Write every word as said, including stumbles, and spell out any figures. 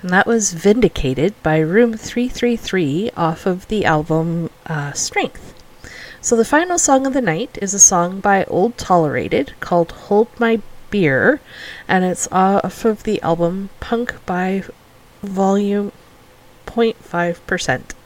And that was Vindicated by Room three three three off of the album uh, Strength. So the final song of the night is a song by Old Tolerated called Hold My Beer, and it's off of the album Punk by Volume zero point five percent.